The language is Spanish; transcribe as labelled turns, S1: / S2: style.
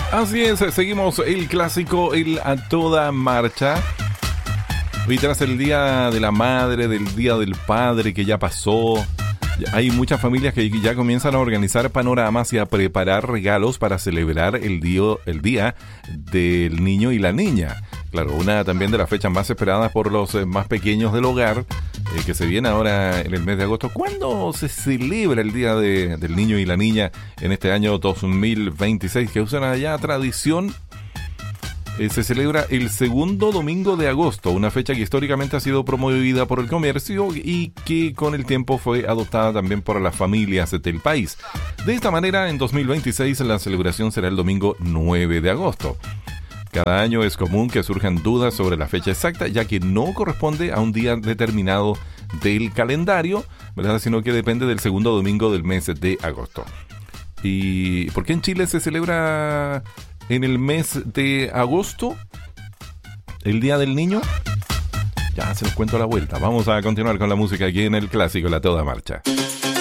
S1: Así es, seguimos el clásico, el a toda marcha. Y tras el Día de la Madre, del Día del Padre que ya pasó, hay muchas familias que ya comienzan a organizar panoramas y a preparar regalos para celebrar el día del niño y la niña. Claro, una también de las fechas más esperadas por los más pequeños del hogar, que se viene ahora en el mes de agosto. ¿Cuándo se celebra el Día del Niño y la Niña en este año 2026? Que usa una ya tradición. Se celebra el segundo domingo de agosto, una fecha que históricamente ha sido promovida por el comercio y que con el tiempo fue adoptada también por las familias del país. De esta manera, en 2026 la celebración será el domingo 9 de agosto. Cada año es común que surjan dudas sobre la fecha exacta, ya que no corresponde a un día determinado del calendario, ¿verdad? Sino que depende del segundo domingo del mes de agosto. ¿Y por qué en Chile se celebra en el mes de agosto el Día del Niño? Ya se los cuento a la vuelta. Vamos a continuar con la música aquí en el clásico La Toda Marcha.